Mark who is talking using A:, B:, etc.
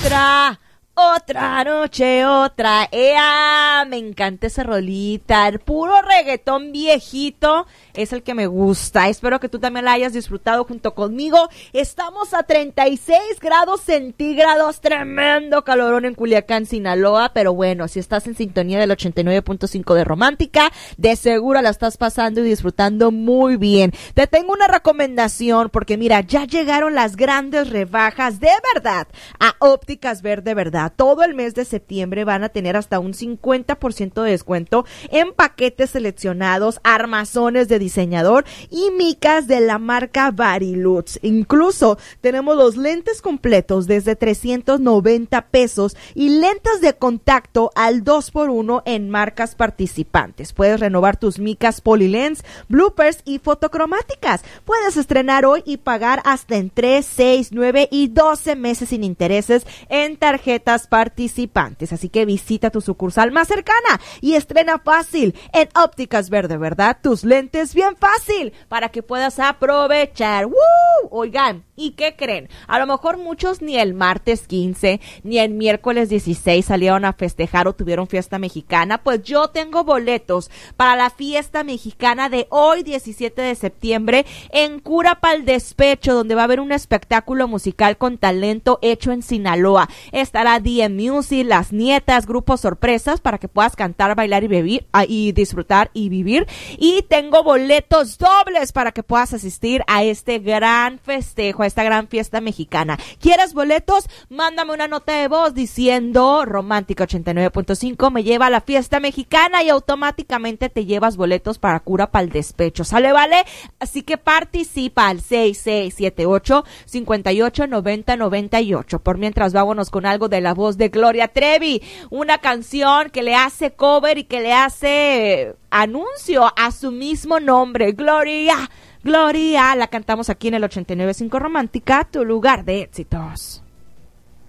A: Otra noche, otra. ¡Ea! Me encanta esa rolita. El puro reggaetón viejito es el que me gusta. Espero que tú también la hayas disfrutado junto conmigo. Estamos a 36 grados centígrados. Tremendo calorón en Culiacán, Sinaloa. Pero bueno, si estás en sintonía del 89.5 de Romántica, de seguro la estás pasando y disfrutando muy bien. Te tengo una recomendación porque mira, ya llegaron las grandes rebajas de verdad a Ópticas Ver de Verdad. Todo el mes de septiembre van a tener hasta un 50% de descuento en paquetes seleccionados, armazones de diseñador y micas de la marca Varilux. Incluso tenemos los lentes completos desde 390 pesos y lentes de contacto al 2x1 en marcas participantes. Puedes renovar tus micas Polylens, bloopers y fotocromáticas. Puedes estrenar hoy y pagar hasta en 3, 6, 9 y 12 meses sin intereses en tarjetas participantes. Así que visita tu sucursal más cercana y estrena fácil en Ópticas Ver de Verdad tus lentes bien fácil para que puedas aprovechar. ¡Woo! Oigan, ¿y qué creen? A lo mejor muchos ni el martes 15 ni el miércoles 16 salieron a festejar o tuvieron fiesta mexicana. Pues yo tengo boletos para la fiesta mexicana de hoy 17 de septiembre en Cura Pal Despecho, donde va a haber un espectáculo musical con talento hecho en Sinaloa. Estará DM Music, Las Nietas, grupos sorpresas para que puedas cantar, bailar y vivir y disfrutar y vivir. Y tengo boletos dobles para que puedas asistir a este gran festejo, a esta gran fiesta mexicana. ¿Quieres boletos? Mándame una nota de voz diciendo Romántica 89.5 me lleva a la fiesta mexicana y automáticamente te llevas boletos para Cura Pal Despecho. ¿Sale, vale? Así que participa al 6678-589098. Por mientras, vámonos con algo de la voz de Gloria Trevi, una canción que le hace cover y que le hace anuncio a su mismo nombre. Gloria, la cantamos aquí en el 89.5 Romántica, tu lugar de éxitos.